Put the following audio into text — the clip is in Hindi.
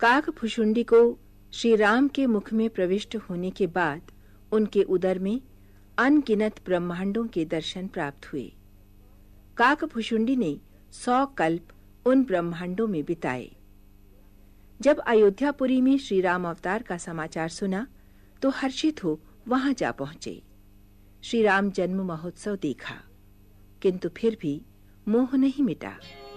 काकभुशुंडी को श्री राम के मुख में प्रविष्ट होने के बाद उनके उदर में अनगिनत ब्रह्मांडों के दर्शन प्राप्त हुए। काकभुशुंडी ने 100 कल्प उन ब्रह्मांडों में बिताए। जब अयोध्यापुरी में श्री राम अवतार का समाचार सुना तो हर्षित हो वहां जा पहुंचे। श्री राम जन्म महोत्सव देखा, किंतु फिर भी मोह नहीं मिटा।